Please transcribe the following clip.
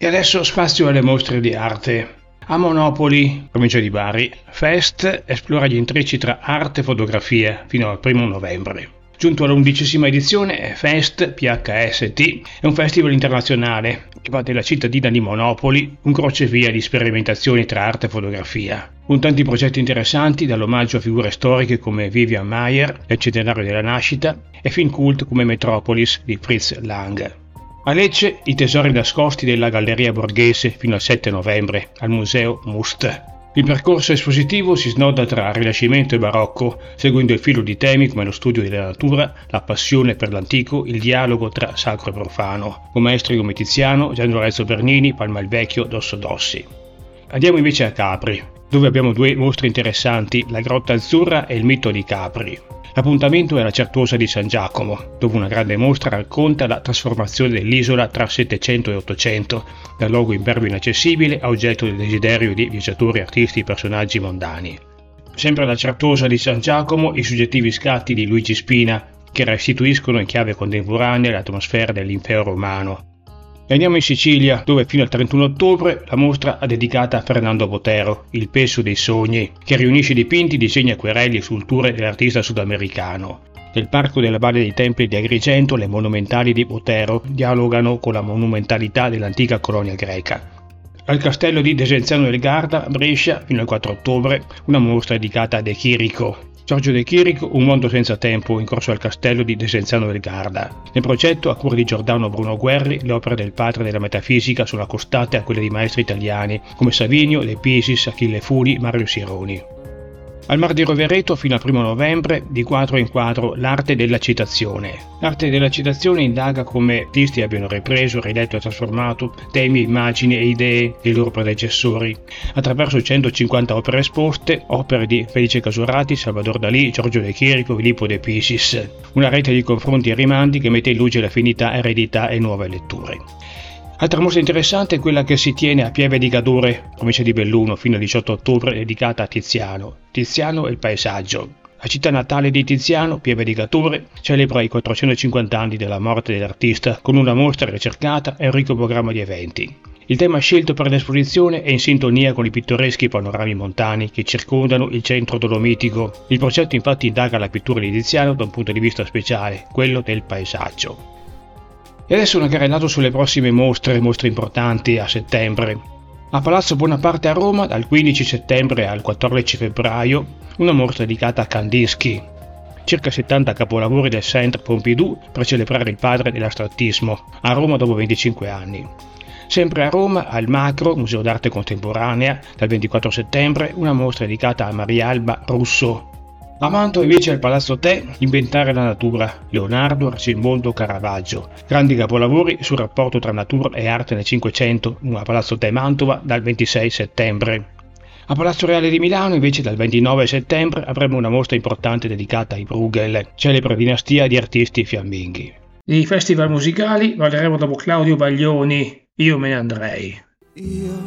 E adesso spazio alle mostre di arte. A Monopoli, provincia di Bari, Fest esplora gli intrecci tra arte e fotografia fino al 1 novembre. Giunto all'11ª edizione, Fest PHST è un festival internazionale che va dalla cittadina di Monopoli un crocevia di sperimentazioni tra arte e fotografia, con tanti progetti interessanti, dall'omaggio a figure storiche come Vivian Maier, nel centenario della nascita, e film cult come Metropolis di Fritz Lang. A Lecce, i tesori nascosti della Galleria Borghese fino al 7 novembre al Museo Must. Il percorso espositivo si snoda tra Rinascimento e Barocco, seguendo il filo di temi come lo studio della natura, la passione per l'antico, il dialogo tra sacro e profano, con maestri come Tiziano, Gian Lorenzo Bernini, Palma il Vecchio, Dosso Dossi. Andiamo invece a Capri, dove abbiamo due mostre interessanti, la Grotta Azzurra e il mito di Capri. L'appuntamento è la Certosa di San Giacomo, dove una grande mostra racconta la trasformazione dell'isola tra 700 e 800, da luogo impervio inaccessibile a oggetto del desiderio di viaggiatori, artisti e personaggi mondani. Sempre alla Certosa di San Giacomo i suggettivi scatti di Luigi Spina, che restituiscono in chiave contemporanea l'atmosfera dell'impero romano. E andiamo in Sicilia, dove fino al 31 ottobre la mostra è dedicata a Fernando Botero, il Peso dei sogni, che riunisce dipinti, disegni, acquerelli e sculture dell'artista sudamericano. Nel Parco della Valle dei Templi di Agrigento le monumentali di Botero dialogano con la monumentalità dell'antica colonia greca. Al castello di Desenzano del Garda, a Brescia, fino al 4 ottobre, una mostra dedicata a De Chirico. Giorgio De Chirico, Un mondo senza tempo, in corso al castello di Desenzano del Garda. Nel progetto, a cura di Giordano Bruno Guerri, le opere del padre della metafisica sono accostate a quelle di maestri italiani come Savinio, De Pisis, Achille Funi, Mario Sironi. Al Mar di Rovereto, fino al 1 novembre, di quadro in quadro, l'arte della citazione. L'arte della citazione indaga come artisti abbiano ripreso, riletto e trasformato temi, immagini e idee dei loro predecessori, attraverso 150 opere esposte, opere di Felice Casurati, Salvador Dalì, Giorgio De Chirico, Filippo De Pisis. Una rete di confronti e rimandi che mette in luce l'affinità, eredità e nuove letture. Altra mostra interessante è quella che si tiene a Pieve di Cadore, provincia di Belluno, fino al 18 ottobre, dedicata a Tiziano. Tiziano e il paesaggio. La città natale di Tiziano, Pieve di Cadore, celebra i 450 anni della morte dell'artista con una mostra ricercata e un ricco programma di eventi. Il tema scelto per l'esposizione è in sintonia con i pittoreschi panorami montani che circondano il centro dolomitico. Il progetto infatti indaga la pittura di Tiziano da un punto di vista speciale, quello del paesaggio. E adesso una carrellata sulle prossime mostre importanti a settembre. A Palazzo Bonaparte a Roma, dal 15 settembre al 14 febbraio, una mostra dedicata a Kandinsky. Circa 70 capolavori del Centre Pompidou per celebrare il padre dell'astrattismo, a Roma dopo 25 anni. Sempre a Roma, al Macro, Museo d'Arte Contemporanea, dal 24 settembre, una mostra dedicata a Marialba Russo. A Mantova invece al Palazzo Te, Inventare la natura, Leonardo, Arcimondo, Caravaggio. Grandi capolavori sul rapporto tra natura e arte nel Cinquecento, a Palazzo Te Mantova dal 26 settembre. A Palazzo Reale di Milano invece dal 29 settembre avremo una mostra importante dedicata ai Bruegel, celebre dinastia di artisti fiamminghi. I festival musicali parleremo dopo Claudio Baglioni, Io me ne andrei.